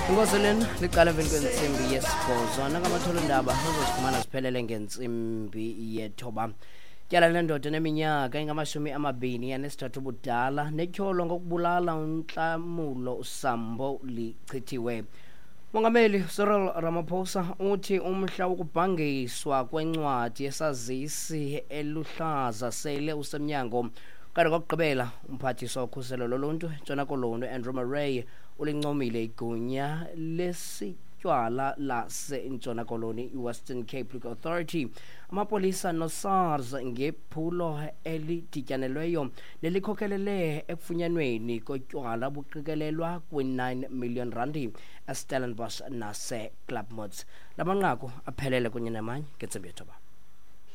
Ngoseleni liqala emveni kwensimbi yesibhozo nangamatholo ndaba uzosifumana siphelele ngentsimbi yethoba. Tyala lendoda neminyaka engama-23 ubudala netyholo ngokubulala uNhlamulo Sambo lichithiwe. Mongameli Cyril Ramaphosa uthi umhla wokubhangiswa kwencwadi yesazisi eluhlaza sele usemnyango. Kanti kokugqibela umphathiswa wokhuselo loluntu Ntshona Koloni Andrew Murray ulincomile igunya lesitywala lase-Ntshona Koloni i-Western Cape Liquor Authority, amapolisa no-SARS ngephulo elidityanelweyo nelikhokelele ekufunyanweni kotywala buqikelelwa kwi-9 million randi eStellenbosch nase-Klapmuts. La manqaku aphelele kunye namanye ngentsimbi yethoba.